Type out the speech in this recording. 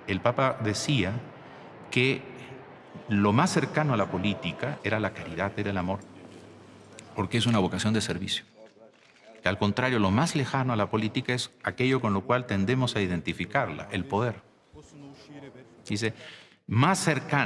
el Papa decía que lo más cercano a la política era la caridad, era el amor, porque es una vocación de servicio. Que al contrario, lo más lejano a la política es aquello con lo cual tendemos a identificarla, el poder. Dice, más cercano